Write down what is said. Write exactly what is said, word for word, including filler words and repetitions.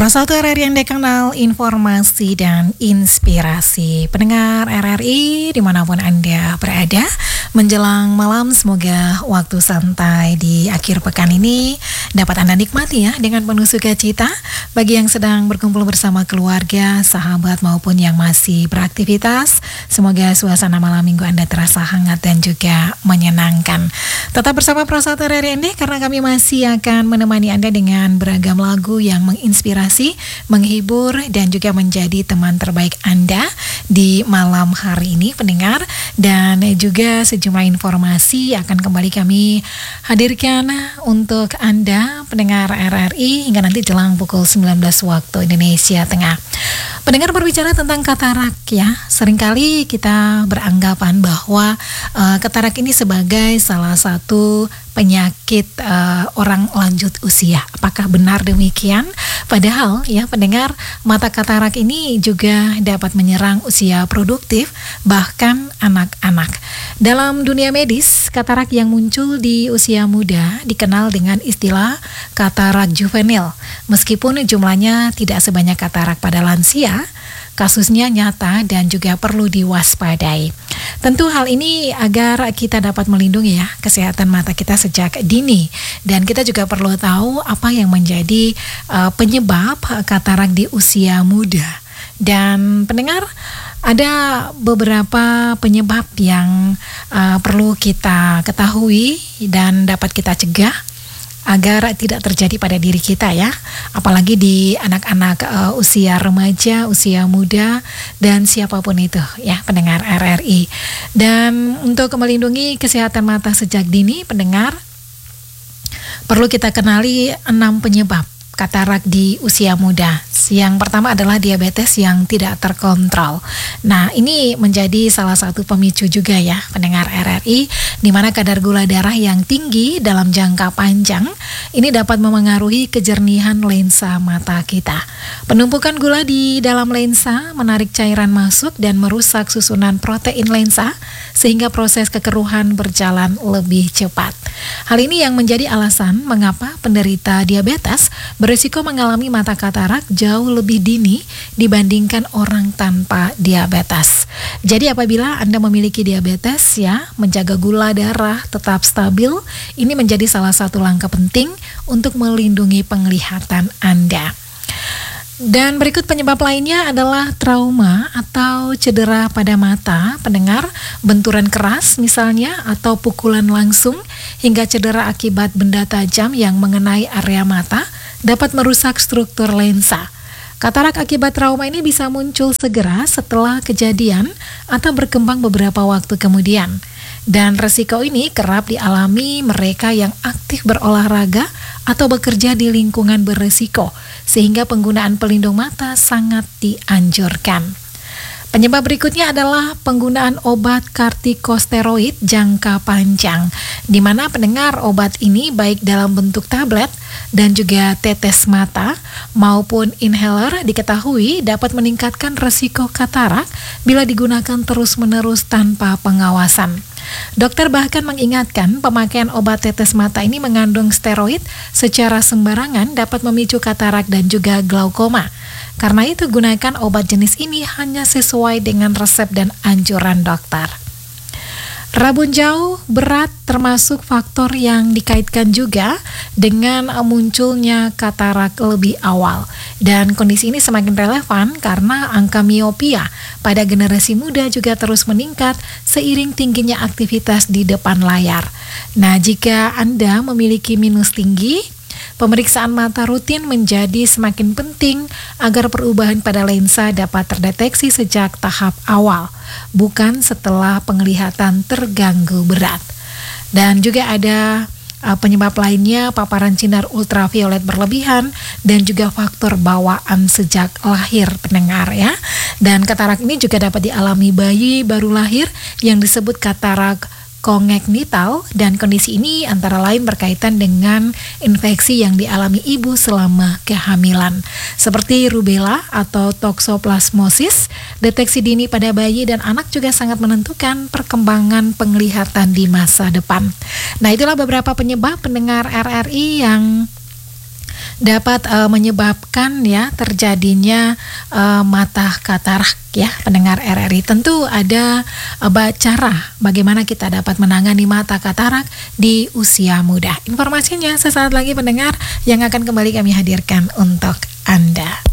Prosauter R R I Anda Kanal Informasi dan Inspirasi. Pendengar R R I dimanapun Anda berada, menjelang malam semoga waktu santai di akhir pekan ini dapat Anda nikmati ya dengan penuh sukacita. Bagi yang sedang berkumpul bersama keluarga, sahabat maupun yang masih beraktivitas, semoga suasana malam minggu Anda terasa hangat dan juga menyenangkan. Tetap bersama Prosauter R R I Anda karena kami masih akan menemani Anda dengan beragam lagu yang menginspirasi, menghibur, dan juga menjadi teman terbaik Anda di malam hari ini, pendengar. Dan juga sejumlah informasi akan kembali kami hadirkan untuk Anda, pendengar R R I, hingga nanti jelang pukul sembilan belas waktu Indonesia Tengah. Pendengar, berbicara tentang katarak ya, seringkali kita beranggapan bahwa uh, katarak ini sebagai salah satu penyakit uh, orang lanjut usia. Apakah benar demikian? Padahal ya pendengar, mata katarak ini juga dapat menyerang usia produktif, bahkan anak-anak. Dalam dunia medis, katarak yang muncul di usia muda dikenal dengan istilah katarak juvenil. Meskipun jumlahnya tidak sebanyak katarak pada lansia, kasusnya nyata dan juga perlu diwaspadai. Tentu hal ini agar kita dapat melindungi ya kesehatan mata kita sejak dini, dan kita juga perlu tahu apa yang menjadi uh, penyebab katarak di usia muda. Dan pendengar, ada beberapa penyebab yang uh, perlu kita ketahui dan dapat kita cegah agar tidak terjadi pada diri kita ya, apalagi di anak-anak uh, usia remaja, usia muda, dan siapapun itu ya pendengar R R I. Dan untuk melindungi kesehatan mata sejak dini, pendengar, perlu kita kenali enam penyebab katarak di usia muda. Yang pertama adalah diabetes yang tidak terkontrol. Nah, ini menjadi salah satu pemicu juga ya pendengar R R I, di mana kadar gula darah yang tinggi dalam jangka panjang ini dapat memengaruhi kejernihan lensa mata kita. Penumpukan gula di dalam lensa menarik cairan masuk dan merusak susunan protein lensa sehingga proses kekeruhan berjalan lebih cepat. Hal ini yang menjadi alasan mengapa penderita diabetes berisiko mengalami mata katarak jauh lebih dini dibandingkan orang tanpa diabetes. Jadi apabila Anda memiliki diabetes ya, menjaga gula darah tetap stabil, ini menjadi salah satu langkah penting untuk melindungi penglihatan Anda. Dan berikut penyebab lainnya adalah trauma atau cedera pada mata, pendengar, benturan keras misalnya atau pukulan langsung hingga cedera akibat benda tajam yang mengenai area mata dapat merusak struktur lensa. Katarak akibat trauma ini bisa muncul segera setelah kejadian atau berkembang beberapa waktu kemudian. Dan resiko ini kerap dialami mereka yang aktif berolahraga atau bekerja di lingkungan beresiko, sehingga penggunaan pelindung mata sangat dianjurkan. Penyebab berikutnya adalah penggunaan obat kortikosteroid jangka panjang, di mana pendengar obat ini baik dalam bentuk tablet dan juga tetes mata maupun inhaler diketahui dapat meningkatkan resiko katarak bila digunakan terus-menerus tanpa pengawasan. Dokter bahkan mengingatkan pemakaian obat tetes mata ini mengandung steroid secara sembarangan dapat memicu katarak dan juga glaukoma. Karena itu gunakan obat jenis ini hanya sesuai dengan resep dan anjuran dokter. Rabun jauh berat termasuk faktor yang dikaitkan juga dengan munculnya katarak lebih awal. Dan kondisi ini semakin relevan karena angka miopia pada generasi muda juga terus meningkat seiring tingginya aktivitas di depan layar. Nah, jika Anda memiliki minus tinggi, pemeriksaan mata rutin menjadi semakin penting agar perubahan pada lensa dapat terdeteksi sejak tahap awal, bukan setelah penglihatan terganggu berat. Dan juga ada uh, penyebab lainnya, paparan sinar ultraviolet berlebihan dan juga faktor bawaan sejak lahir, pendengar ya. Dan katarak ini juga dapat dialami bayi baru lahir yang disebut katarak kongenital, dan kondisi ini antara lain berkaitan dengan infeksi yang dialami ibu selama kehamilan seperti rubella atau toksoplasmosis. Deteksi dini pada bayi dan anak juga sangat menentukan perkembangan penglihatan di masa depan. Nah, itulah beberapa penyebab pendengar R R I yang dapat uh, menyebabkan ya terjadinya uh, mata katarak ya pendengar R R I. Tentu ada uh, cara bagaimana kita dapat menangani mata katarak di usia muda. Informasinya sesaat lagi pendengar yang akan kembali kami hadirkan untuk Anda.